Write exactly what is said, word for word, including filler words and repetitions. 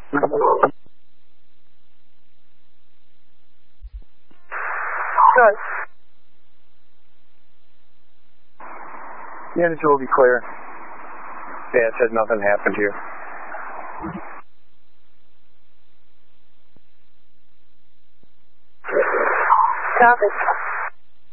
Good. The engine will be clear. Yeah, it said nothing happened to you. Copy.